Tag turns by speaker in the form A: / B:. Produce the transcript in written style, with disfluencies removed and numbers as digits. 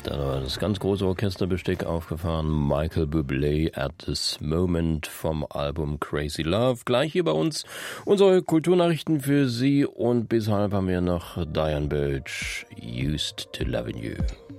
A: Da war das ganz große Orchesterbesteck aufgefahren. Michael Bublé at this moment vom Album Crazy Love. Gleich hier bei uns unsere Kulturnachrichten für Sie und bis halb haben wir noch Diane Birch, Used to Loving You.